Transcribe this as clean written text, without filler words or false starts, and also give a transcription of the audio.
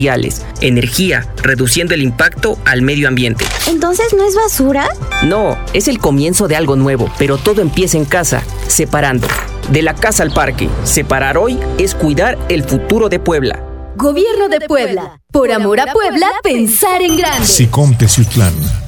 energía, reduciendo el impacto al medio ambiente. ¿Entonces no es basura? No, es el comienzo de algo nuevo, pero todo empieza en casa, separando. De la casa al parque, separar hoy es cuidar el futuro de Puebla. Gobierno de Puebla. Por amor a Puebla, pensar en grande. Sicom Teciutlán.